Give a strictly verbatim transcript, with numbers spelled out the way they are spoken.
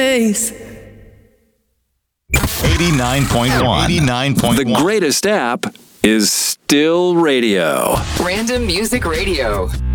face. eighty-nine point one. eighty-nine point one. The greatest app is still radio. Random Music Radio.